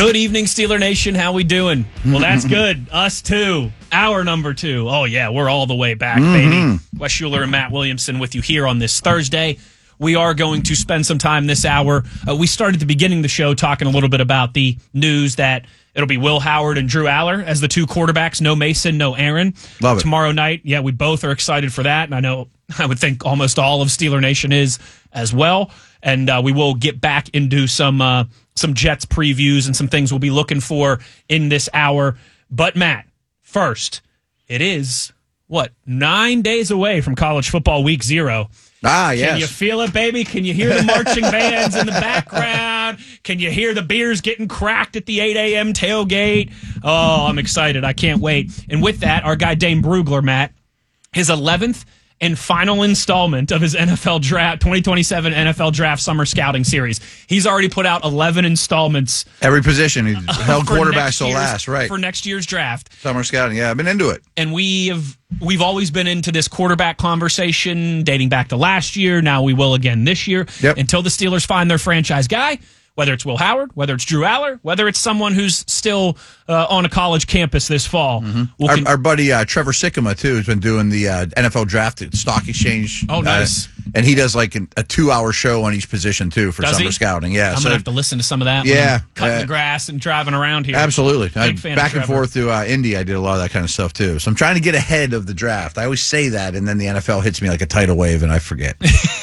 Good evening, Steeler Nation. How we doing? Well, that's good. Us too. Our number 2. Oh, yeah, we're all the way back, baby. Wes Schuler and Matt Williamson with you here on this Thursday. We are going to spend some time this hour. We started at the beginning of the show talking a little bit about the news that it'll be Will Howard and Drew Aller as the 2 quarterbacks. No Mason, no Aaron. Love it. Tomorrow night, yeah, we both are excited for that. And I would think almost all of Steeler Nation is as well. And we will get back into some Jets previews and some things we'll be looking for in this hour. But, Matt, first, it is, 9 days away from college football week 0. Yes. Can you feel it, baby? Can you hear the marching bands in the background? Can you hear the beers getting cracked at the 8 a.m. tailgate? Oh, I'm excited. I can't wait. And with that, our guy Dane Brugler, Matt, his 11th and final installment of his NFL Draft 2027 NFL Draft Summer Scouting Series. He's already put out 11 installments. Every position. He's held quarterbacks till last, right? For next year's draft. Summer Scouting. Yeah, I've been into it. And we've always been into this quarterback conversation dating back to last year. Now we will again this year. Yep. Until the Steelers find their franchise guy, whether it's Will Howard, whether it's Drew Aller, whether it's someone who's still on a college campus this fall. Our buddy Trevor Sikkema, too, has been doing the NFL Draft at Stock Exchange. Oh, nice. And he does like a 2-hour show on each position, too, for summer scouting. Yeah, I'm going to have to listen to some of that. Yeah. Cutting the grass and driving around here. Absolutely. Big fan back of and forth to Indy, I did a lot of that kind of stuff, too. So I'm trying to get ahead of the draft. I always say that, and then the NFL hits me like a tidal wave, and I forget.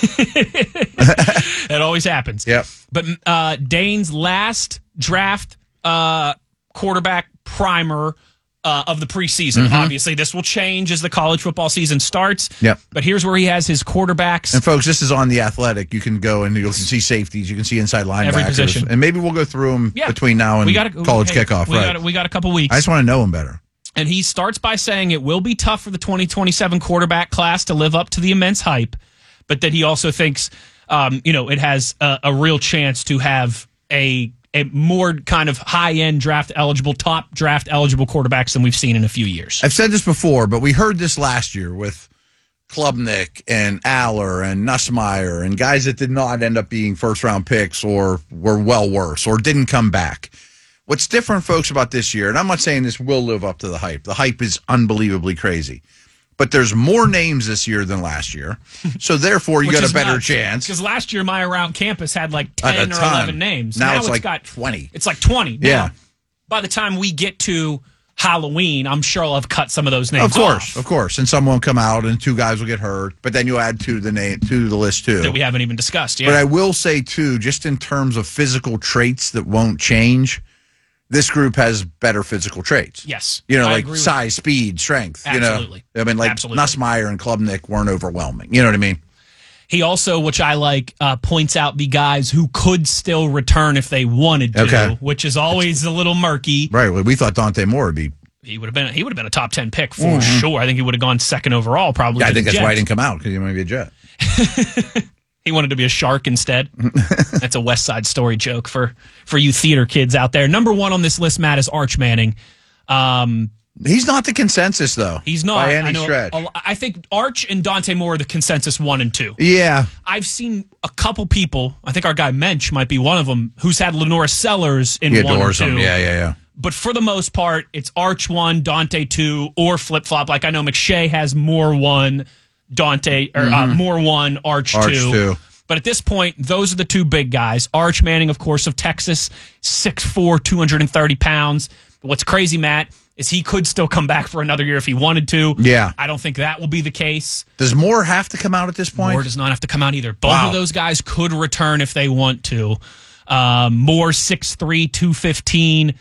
It always happens. Yep. But Dane's last draft quarterback primer of the preseason. Obviously, this will change as the college football season starts. Yep. But here's where he has his quarterbacks. And folks, this is on The Athletic. You can go and you'll see safeties. You can see inside linebackers. Every position. And maybe we'll go through them between now and college kickoff. We got a couple weeks. I just want to know them better. And he starts by saying it will be tough for the 2027 quarterback class to live up to the immense hype, but that he also thinks it has a real chance to have a more kind of high-end top draft-eligible quarterbacks than we've seen in a few years. I've said this before, but we heard this last year with Klubnik and Aller and Nussmeier and guys that did not end up being first-round picks or were well worse or didn't come back. What's different, folks, about this year, and I'm not saying this will live up to the hype. The hype is unbelievably crazy. But there's more names this year than last year. So, therefore, you got a better chance. Because last year, my Around Campus had like 10 or 11 names. Now it's like got 20. It's like 20. Now, yeah. By the time we get to Halloween, I'm sure I'll have cut some of those names Of course. And some won't come out, and 2 guys will get hurt. But then you'll add 2 to the list, too. That we haven't even discussed, yeah. But I will say, too, just in terms of physical traits that won't change, this group has better physical traits. Yes. Like size, speed, strength. Absolutely. Absolutely. Nussmeier and Klubnik weren't overwhelming. You know what I mean? He also, which I like, points out the guys who could still return if they wanted to, which is always a little murky. Right. Well, we thought Dante Moore would be. He would have been a top 10 pick for sure. I think he would have gone second overall probably. Yeah, I think that's why he didn't come out, because he wanted to be a Jet. He wanted to be a shark instead. That's a West Side Story joke for you theater kids out there. Number 1 on this list, Matt, is Arch Manning. He's not the consensus, though. He's not. By any stretch. I think Arch and Dante Moore are the consensus 1 and 2. Yeah. I've seen a couple people, I think our guy Mensch might be one of them, who's had Lenora Sellers in 1 or 2. Yeah. But for the most part, it's Arch 1, Dante 2, or flip-flop. Like I know McShay has Moore 1, Dante, or Moore 1, Arch 2. But at this point, those are the 2 big guys. Arch Manning, of course, of Texas, 6'4", 230 pounds. But what's crazy, Matt, is he could still come back for another year if he wanted to. Yeah. I don't think that will be the case. Does Moore have to come out at this point? Moore does not have to come out either. Both of those guys could return if they want to. Moore, 6'3", 215.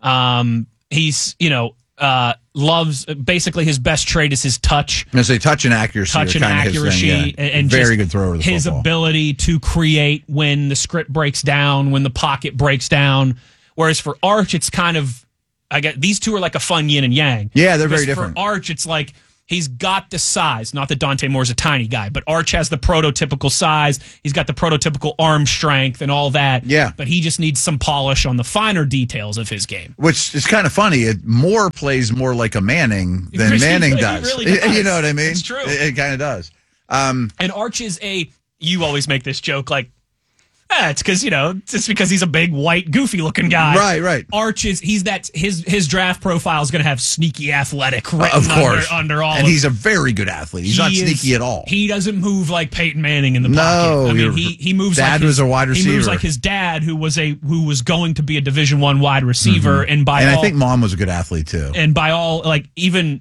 He's, loves, basically his best trait is his touch. I say touch and accuracy. Touch and accuracy. And very good thrower of the his football. Ability to create when the script breaks down, when the pocket breaks down. Whereas for Arch, it's kind of, these 2 are like a fun yin and yang. Yeah, they're very different. For Arch, it's like he's got the size. Not that Dante Moore's a tiny guy, but Arch has the prototypical size. He's got the prototypical arm strength and all that. Yeah. But he just needs some polish on the finer details of his game. Which is kind of funny. Moore plays more like a Manning than Manning does. He really does. You know what I mean? It's true. It kind of does. And Arch is you always make this joke like, It's because, it's because he's a big, white, goofy-looking guy. Right. Arch his draft profile is going to have sneaky athletic written of course. under all and he's a very good athlete. He's not sneaky at all. He doesn't move like Peyton Manning in the pocket. I mean, he moves dad like was a wide receiver. He moves like his dad, who was going to be a Division I wide receiver. Mm-hmm. I think Mom was a good athlete, too. And by all, even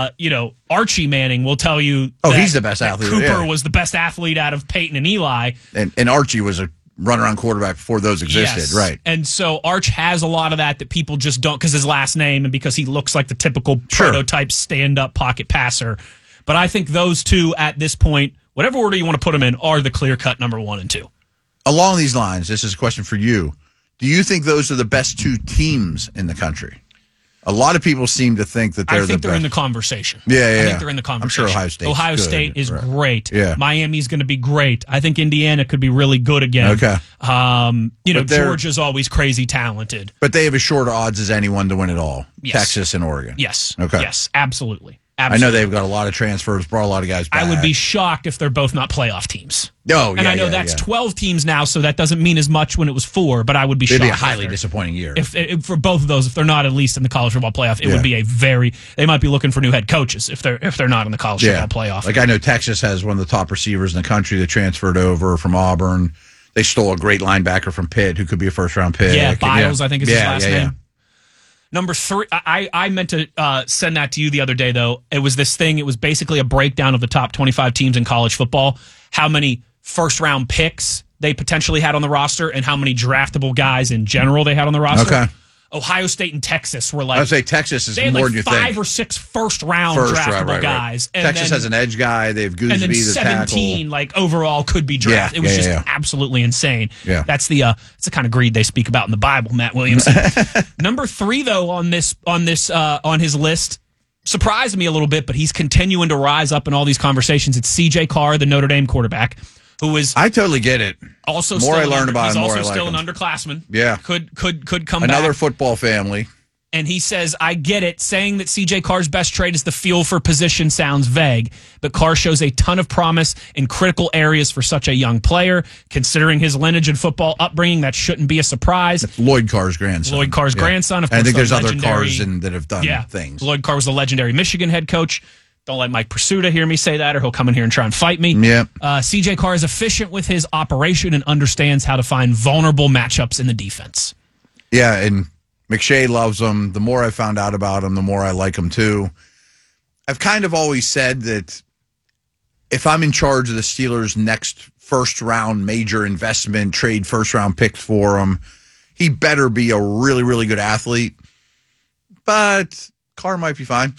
Archie Manning will tell you he's the best athlete. Cooper was the best athlete out of Peyton and Eli. And Archie was a runaround quarterback before those existed, yes. right? And so Arch has a lot of that people just don't, because his last name and because he looks like the typical prototype stand-up pocket passer. But I think those two at this point, whatever order you want to put them in, are the clear-cut number 1 and 2. Along these lines, this is a question for you. Do you think those are the best 2 teams in the country? A lot of people seem to think that they're the best. I think they're in the conversation. Yeah. I think they're in the conversation. I'm sure Ohio State is great. Yeah. Miami's going to be great. I think Indiana could be really good again. Okay. Georgia's always crazy talented. But they have as short odds as anyone to win it all. Yes. Texas and Oregon. Yes. Okay. Yes, absolutely. I know they've got a lot of transfers, brought a lot of guys back. I would be shocked if they're both not playoff teams. Oh, yeah. And I know that's 12 teams now, so that doesn't mean as much when it was 4, but I would be shocked. It'd be a highly disappointing year. If for both of those, if they're not at least in the college football playoff, it would be they might be looking for new head coaches if they're not in the college football playoff. Like I know Texas has one of the top receivers in the country that transferred over from Auburn. They stole a great linebacker from Pitt who could be a first-round pick. Yeah, Biles, I think is his last name. Yeah. Number 3, I meant to send that to you the other day, though. It was this thing. It was basically a breakdown of the top 25 teams in college football, how many first-round picks they potentially had on the roster, and how many draftable guys in general they had on the roster. Okay. Ohio State and Texas were like... I would say Texas is they had more like than you think. 5 or 6 first-round draftable guys. Right. Texas has an edge guy. They have Gooseby, and then the 17, tackle. Overall could be drafted. It was just absolutely insane. Yeah. That's the kind of greed they speak about in the Bible, Matt Williamson. Number 3, though, on his list, surprised me a little bit, but he's continuing to rise up in all these conversations. It's C.J. Carr, the Notre Dame quarterback, who is... I totally get it. Also, more I learn about him, more I like him. He's also still an underclassman. Yeah. Could come back. Another football family. And he says, I get it. Saying that C.J. Carr's best trait is the feel for position sounds vague, but Carr shows a ton of promise in critical areas for such a young player. Considering his lineage and football upbringing, that shouldn't be a surprise. That's Lloyd Carr's grandson. Lloyd Carr's grandson. Of course, I think there's other Carrs that have done things. Lloyd Carr was the legendary Michigan head coach. Don't let Mike Pursuta hear me say that, or he'll come in here and try and fight me. Yeah. C.J. Carr is efficient with his operation and understands how to find vulnerable matchups in the defense. Yeah, and McShay loves him. The more I found out about him, the more I like him too. I've kind of always said that if I'm in charge of the Steelers' next first-round major investment, trade first-round picks for him, he better be a really, really good athlete. But Carr might be fine.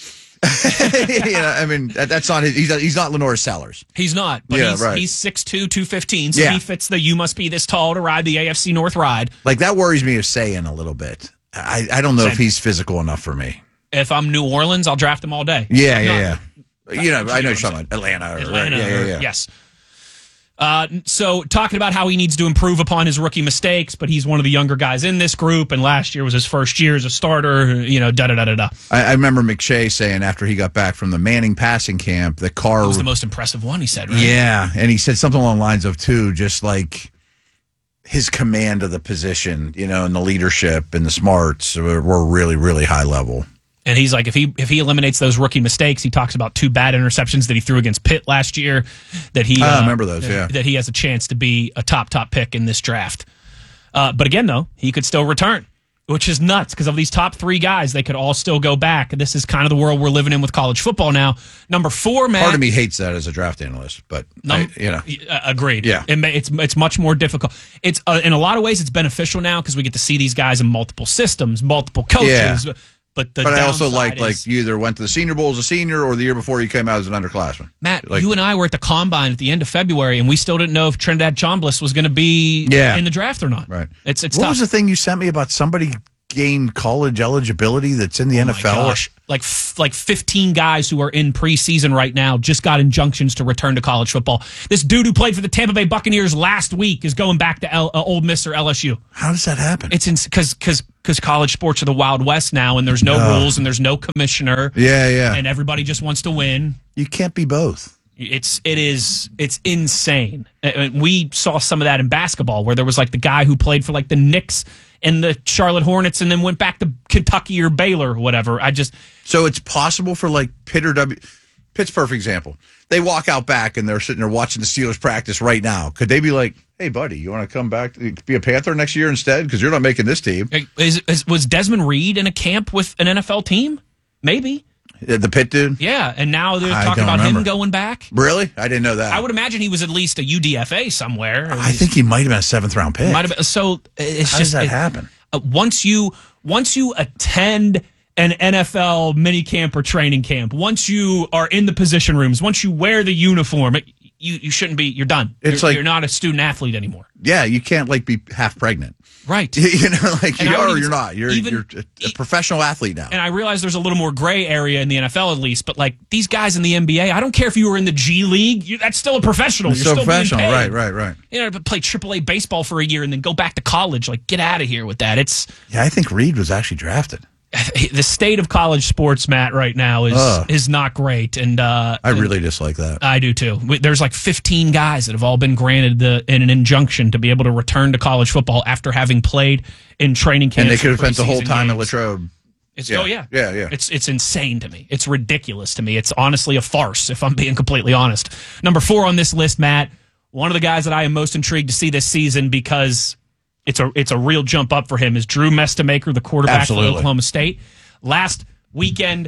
That's not he's not Lenore Sellers. He's not, but he's 6'2", 215, so he fits the you must be this tall to ride the AFC North ride. Like, that worries me of saying a little bit. I don't know if he's physical enough for me. If I'm New Orleans, I'll draft him all day. Yeah. I know you're talking about Atlanta. Yes. So talking about how he needs to improve upon his rookie mistakes, but he's one of the younger guys in this group, and last year was his first year as a starter, da-da-da-da-da. I remember McShay saying after he got back from the Manning passing camp that Carr was the most impressive one, he said, right? Yeah, and he said something along the lines of, too, just like his command of the position, and the leadership and the smarts were really, really high level. And he's like, if he eliminates those rookie mistakes, he talks about 2 bad interceptions that he threw against Pitt last year. That he I remember those. That he has a chance to be a top pick in this draft. But again, though, he could still return, which is nuts because of these top 3 guys, they could all still go back. This is kind of the world we're living in with college football now. Number 4, Matt. Part of me hates that as a draft analyst, but agreed. Yeah, it's much more difficult. It's in a lot of ways it's beneficial now because we get to see these guys in multiple systems, multiple coaches. Yeah. But I also like you either went to the Senior Bowl as a senior or the year before you came out as an underclassman. Matt, you and I were at the Combine at the end of February, and we still didn't know if Trinidad Chambliss was going to be in the draft or not. Right. It's what tough. was the thing you sent me about somebody gained college eligibility that's in the NFL? My gosh. Like 15 guys who are in preseason right now just got injunctions to return to college football. This dude who played for the Tampa Bay Buccaneers last week is going back to Ole Miss or LSU. How does that happen? It's because college sports are the Wild West now, and there's no rules and there's no commissioner. Yeah. And everybody just wants to win. You can't be both. It's insane. We saw some of that in basketball where there was like the guy who played for like the Knicks and the Charlotte Hornets and then went back to Kentucky or Baylor or whatever. So it's possible for like Pitt's perfect example. They walk out back and they're sitting there watching the Steelers practice right now. Could they be like, hey, buddy, you want to come back, be a Panther next year instead? Because you're not making this team. Was Desmond Reed in a camp with an NFL team? Maybe. The Pitt dude? Yeah, and now they're talking about him going back. Really? I didn't know that. I would imagine he was at least a UDFA somewhere. I think he might have been a 7th-round pick. Might have been. So it's How does that happen? Once you attend an NFL minicamp or training camp, once you are in the position rooms, once you wear the uniform, you shouldn't be. You're done. You're not a student athlete anymore. Yeah, you can't like be half pregnant. Right. You know, like you are or you're not. You're a professional athlete now. And I realize there's a little more gray area in the NFL at least, but like these guys in the NBA, I don't care if you were in the G League, that's still a professional. You're still professional. Being paid. Right. You know, play AAA baseball for a year and then go back to college. Like, get out of here with that. Yeah, I think Reed was actually drafted. The state of college sports, Matt, right now is not great, and I really dislike that. I do too. There's like 15 guys that have all been granted an injunction to be able to return to college football after having played in training camps. And they could have spent the whole time at Latrobe. Yeah. Yeah. It's insane to me. It's ridiculous to me. It's honestly a farce, if I'm being completely honest. Number 4 on this list, Matt. One of the guys that I am most intrigued to see this season because it's a real jump up for him is Drew Mestemaker, the quarterback for Oklahoma State. Last weekend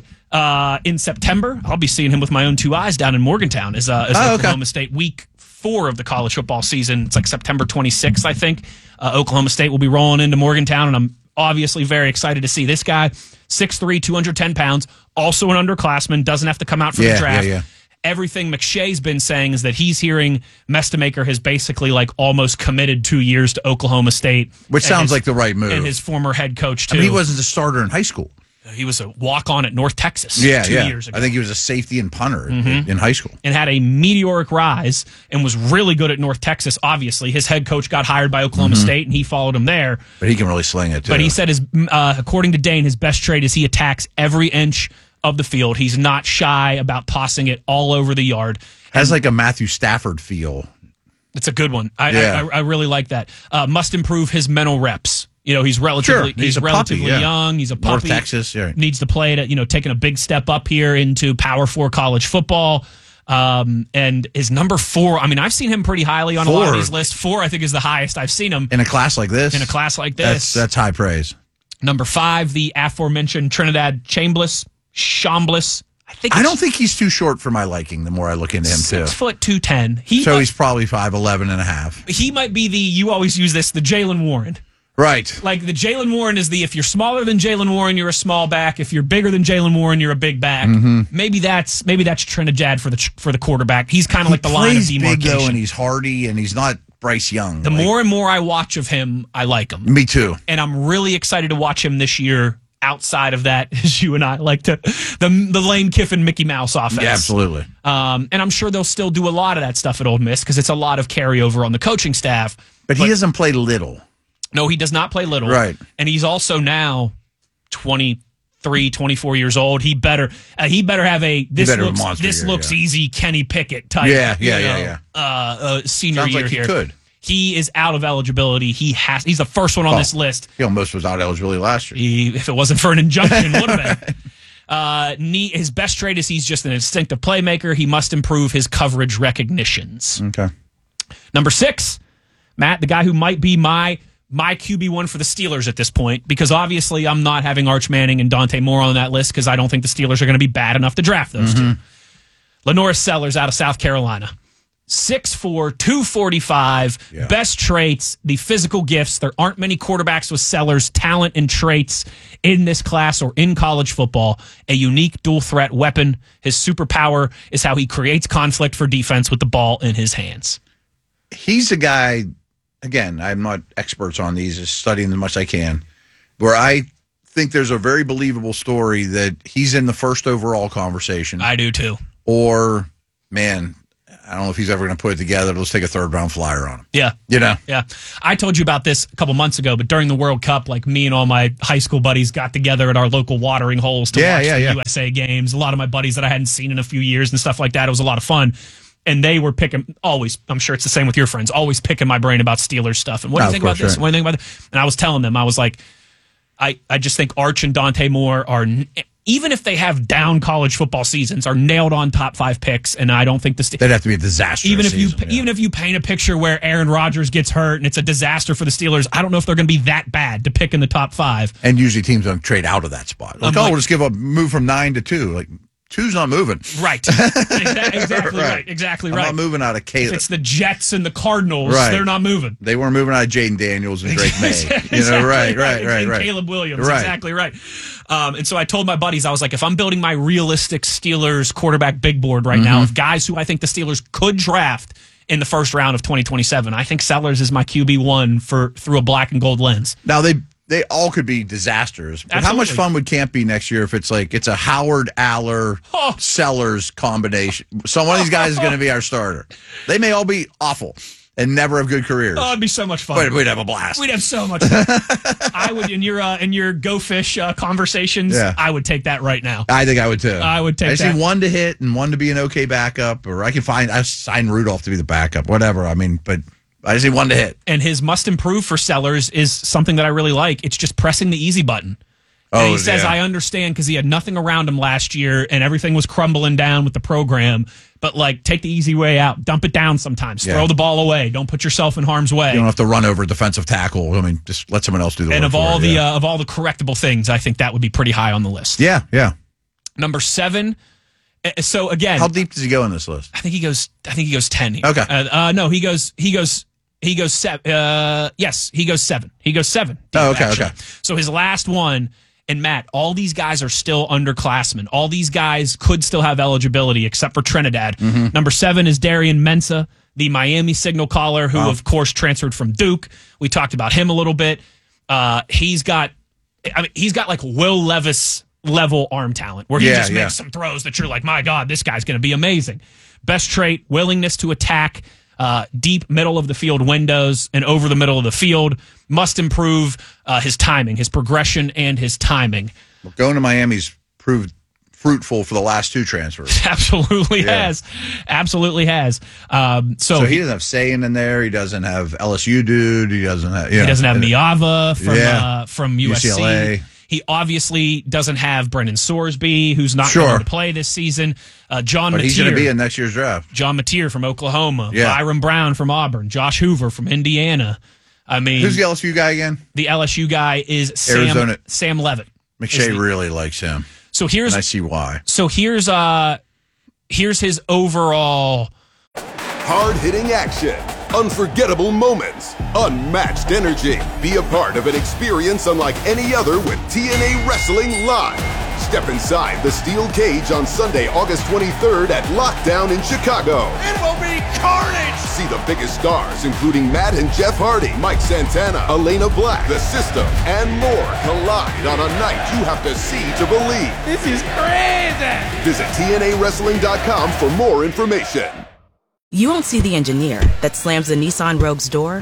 in September, I'll be seeing him with my own 2 eyes down in Morgantown as Oklahoma State week 4 of the college football season. It's like September 26th, I think. Oklahoma State will be rolling into Morgantown, and I'm obviously very excited to see this guy. 6'3", 210 pounds, also an underclassman, doesn't have to come out for the draft. Yeah. Everything McShay's been saying is that he's hearing Mestemaker has basically like almost committed 2 years to Oklahoma State. Which sounds like the right move. And his former head coach, too. I mean, he wasn't a starter in high school. He was a walk-on at North Texas 2 years ago. I think he was a safety and punter in high school. And had a meteoric rise and was really good at North Texas, obviously. His head coach got hired by Oklahoma State, and he followed him there. But he can really sling it, too. But he said, according to Dane, his best trait is he attacks every inch of the field. He's not shy about tossing it all over the yard. Has like a Matthew Stafford feel. It's a good one. I really like that. Must improve his mental reps. You know, he's relatively young. He's a puppy. North Texas, needs to play at taking a big step up here into Power 4 college football. And is number 4. I mean, I've seen him pretty highly on a lot of these lists. 4, I think, is the highest I've seen him in a class like this. That's high praise. Number 5, the aforementioned Trinidad Chambliss. I don't think he's too short for my liking. The more I look into him, 6'2", 210. He's probably 5'11" and a half. He might be you always use this, the Jaylen Warren. Right. Like the Jaylen Warren is if you're smaller than Jaylen Warren, you're a small back. If you're bigger than Jaylen Warren, you're a big back. Maybe that's Trinidad for the quarterback. He's kind of like the line of demarcation. He's big though, and he's hardy, and he's not Bryce Young. The more and more I watch of him, I like him. Me too. And I'm really excited to watch him this year. Outside of that, as you and I like the Lane Kiffin Mickey Mouse offense. Yeah, absolutely. And I'm sure they'll still do a lot of that stuff at Ole Miss because it's a lot of carryover on the coaching staff. But he doesn't play little. No, he does not play little. Right. And he's also now 23, 24 years old. He better have this looks easy Kenny Pickett type. Yeah. Senior Sounds year like here. He could. He is out of eligibility. He's the first one on this list. He almost was out of eligibility last year. If it wasn't for an injunction, would have been. His best trait is he's just an instinctive playmaker. He must improve his coverage recognitions. Okay. Number 6, Matt, the guy who might be my QB1 for the Steelers at this point, because obviously I'm not having Arch Manning and Dante Moore on that list because I don't think the Steelers are going to be bad enough to draft those two. Lenoris Sellers out of South Carolina. 6'4", 245, best traits, the physical gifts. There aren't many quarterbacks with Sellers' talent and traits in this class or in college football. A unique dual threat weapon. His superpower is how he creates conflict for defense with the ball in his hands. He's a guy, again, I'm not experts on these, just studying as much as I can, where I think there's a very believable story that he's in the first overall conversation. I do too. Or, man, I don't know if he's ever going to put it together. Let's take a third-round flyer on him. Yeah. You know? Yeah. I told you about this a couple months ago, but during the World Cup, like me and all my high school buddies got together at our local watering holes to watch the USA games. A lot of my buddies that I hadn't seen in a few years and stuff like that. It was a lot of fun. And they were picking, always, I'm sure it's the same with your friends, always picking my brain about Steelers stuff. And what do you think about this? What do you think about this? And I was telling them, I was like, I just think Arch and Dante Moore are, even if they have down college football seasons, are nailed on top 5 picks. And I don't think they'd have to be a disaster. Even if you paint a picture where Aaron Rodgers gets hurt and it's a disaster for the Steelers, I don't know if they're going to be that bad to pick in the top 5. And usually teams don't trade out of that spot. Like, we'll just move from 9 to 2. Like, 2's not moving. Right. Exactly right. Exactly right. I'm not moving out of Caleb. If it's the Jets and the Cardinals, they're not moving. They weren't moving out of Jaden Daniels and Drake May. Exactly, right. Caleb Williams. Right. Exactly right. And so I told my buddies, I was like, if I'm building my realistic Steelers quarterback big board right now, of guys who I think the Steelers could draft in the first round of 2027, I think Sellers is my QB1 through a black and gold lens. Now, they all could be disasters. But how much fun would camp be next year if it's a Howard, Aller, Sellers combination? So one of these guys is going to be our starter. They may all be awful and never have good careers. Oh, it'd be so much fun. But we'd have a blast. We'd have so much fun. I would, in your Go Fish conversations, I would take that right now. I think I would too. I would take that. I just need one to hit and one to be an okay backup, or I sign Rudolph to be the backup, whatever. I mean, but I just need one to hit. And his must improve for Sellers is something that I really like. It's just pressing the easy button. And he says, I understand because he had nothing around him last year and everything was crumbling down with the program. But, take the easy way out. Dump it down sometimes. Yeah. Throw the ball away. Don't put yourself in harm's way. You don't have to run over a defensive tackle. I mean, just let someone else do the work. And of all the correctable things, I think that would be pretty high on the list. Yeah. Number 7. So, again. How deep does he go in this list? I think he goes 10 here. Okay. No, he goes 7. Yes, he goes 7. He goes 7. Okay. So his last one, and Matt, all these guys are still underclassmen. All these guys could still have eligibility except for Trinidad. Number 7 is Darian Mensah, the Miami signal caller, who of course transferred from Duke. We talked about him a little bit. He's got like Will Levis level arm talent where he just makes some throws that you're like, my God, this guy's going to be amazing. Best trait, willingness to attack. Deep middle of the field windows and over the middle of the field. Must improve his timing, his progression, and his timing. Well, going to Miami's proved fruitful for the last 2 transfers. Absolutely has. So he doesn't have Sayin in there. He doesn't have LSU dude. He doesn't have. He doesn't have Miava from USC. UCLA. He obviously doesn't have Brendan Sorsby, who's not going to play this season. John Mateer. He's going to be in next year's draft. John Mateer from Oklahoma. Byron Brown from Auburn. Josh Hoover from Indiana. I mean, who's the LSU guy again? The LSU guy is Sam Levitt. McShay really likes him. So here's, and I see why. So here's his overall hard-hitting action, unforgettable moments, unmatched energy. Be a part of an experience unlike any other with TNA Wrestling Live. Step inside the steel cage on Sunday, August 23rd at Lockdown in Chicago. It will be carnage! See the biggest stars, including Matt and Jeff Hardy, Mike Santana, Elena Black, The System, and more collide on a night you have to see to believe. This is crazy! Visit TNAWrestling.com for more information. You won't see the engineer that slams the Nissan Rogue's door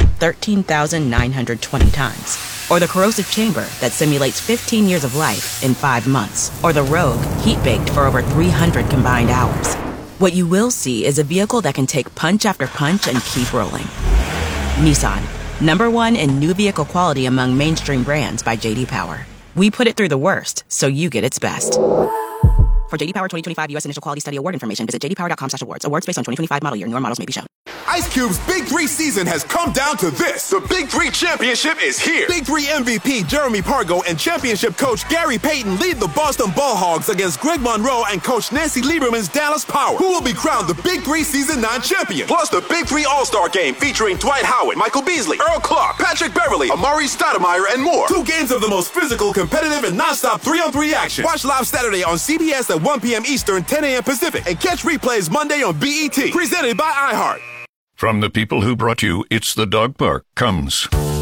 13,920 times. Or the corrosive chamber that simulates 15 years of life in 5 months. Or the Rogue heat-baked for over 300 combined hours. What you will see is a vehicle that can take punch after punch and keep rolling. Nissan, #1 in new vehicle quality among mainstream brands by J.D. Power. We put it through the worst, so you get its best. For J.D. Power 2025 U.S. Initial Quality Study Award information, visit jdpower.com/awards. Awards based on 2025 model year. Newer models may be shown. Ice Cube's Big 3 season has come down to this. The Big 3 Championship is here. Big 3 MVP Jeremy Pargo and championship coach Gary Payton lead the Boston Ball Hogs against Greg Monroe and coach Nancy Lieberman's Dallas Power, who will be crowned the Big 3 Season 9 champion. Plus the Big 3 All-Star Game featuring Dwight Howard, Michael Beasley, Earl Clark, Patrick Beverly, Amari Stoudemire, and more. 2 games of the most physical, competitive, and non-stop 3-on-3 action. Watch live Saturday on CBS at 1 p.m. Eastern, 10 a.m. Pacific, and catch replays Monday on BET. Presented by iHeart. From the people who brought you It's the Dog Park comes